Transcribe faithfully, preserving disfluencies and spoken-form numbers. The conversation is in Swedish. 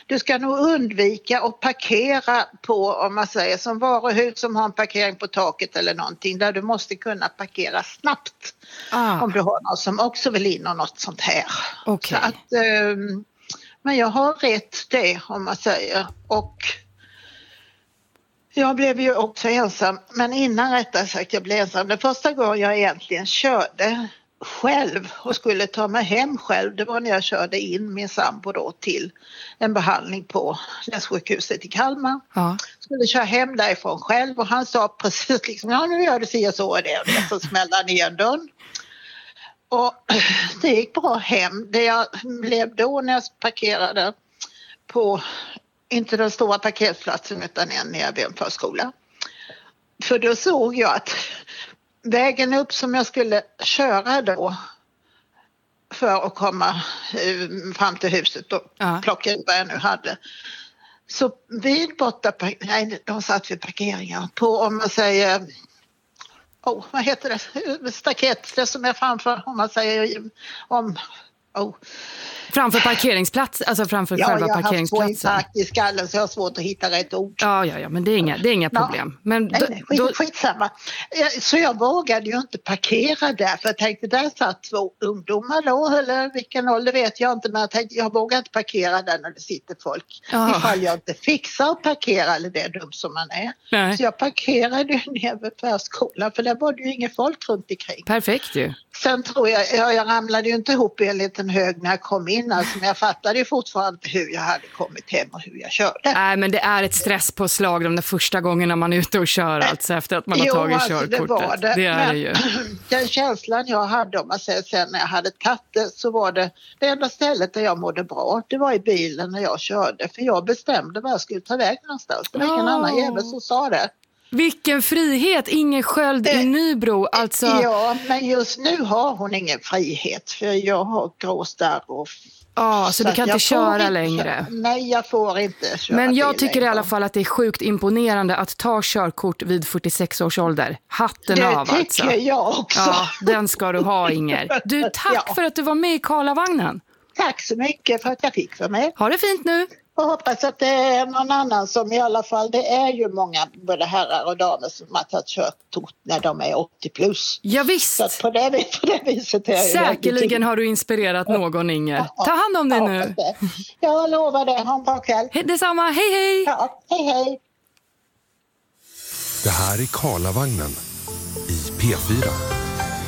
du ska nog undvika att parkera på, om man säger som varuhus som har en parkering på taket eller någonting, där du måste kunna parkera snabbt. Ah. Om du har någon som också vill in och något sånt här. Okay. Så att, eh, men jag har rätt det, om man säger. Och jag blev ju också ensam, men innan rättare sagt jag blev ensam. Den första gången jag egentligen körde själv och skulle ta mig hem själv, det var när jag körde in min sambo då till en behandling på länssjukhuset i Kalmar. Ja. Skulle köra hem därifrån själv och han sa precis liksom, ja nu gör du så och så är det, och det så smällde ner dörren. Och det gick bra hem. Det jag blev då när jag parkerade på, inte den stora parkeringsplatsen utan en nere vid en förskola. För då såg jag att vägen upp som jag skulle köra då för att komma fram till huset och ja. plocka ut vad jag nu hade. Så vid borta, nej de satt vid parkeringar på, om man säger, oh, vad heter det, staket, det som är framför, om man säger om, oh. Framför parkeringsplats, alltså framför ja, själva jag parkeringsplatsen. Ja, jag har haft i skallen så jag har svårt att hitta rätt ord. Ja, ja, ja, men det är inga, det är inga problem. Ja. Men nej, då, nej, skit, då... skitsamma. Så jag vågade ju inte parkera där, för jag tänkte där satt två ungdomar då, eller vilken ålder vet jag inte, men jag tänkte jag vågar inte parkera där när det sitter folk. Ja. Ifall jag inte fixar att parkera, eller det är dumt som man är. Nej. Så jag parkerade ju ner vid förskolan, för där var det ju ingen folk runt omkring. Perfekt ju. Sen tror jag, jag, jag ramlade ju inte ihop i en liten hög när jag kom in, alltså, men jag fattade ju fortfarande hur jag hade kommit hem och hur jag körde. Nej, men det är ett stresspåslag de där första gångerna man är ute och kör, alltså efter att man har jo, tagit alltså, körkortet. Det var det. Det är men, det ju. Den känslan jag hade, om man säger sen när jag hade tagit det, så var det det enda stället där jag mådde bra. Det var i bilen när jag körde, för jag bestämde var jag skulle ta väg någonstans. Det var ingen oh. annan jävel som sa det. Vilken frihet, ingen sköld i Nybro. Alltså... Ja, men just nu har hon ingen frihet, för jag har gråstarr och... Ja, så, så du kan inte köra inte, längre. Nej, jag får inte köra. Men jag tycker längre. i alla fall att det är sjukt imponerande att ta körkort vid fyrtiosex års ålder. Hatten det av alltså. Det tycker jag också. Ja, den ska du ha, Inger. Du, tack ja. för att du var med i Karlavagnen. Tack så mycket för att jag fick vara med. Ha det fint nu. Och hoppas att det är någon annan som i alla fall, det är ju många både herrar och damer som har tagit körkort när de är åttio plus. Ja, visst. Så på det, på det viset är säkerligen har du inspirerat någon, Inger. Ta hand om dig ja, nu. Det. Jag lovar det. Ha en bra kväll. He- detsamma. Hej, hej. Ja, hej, hej. Det här är Karlavagnen i P fyra.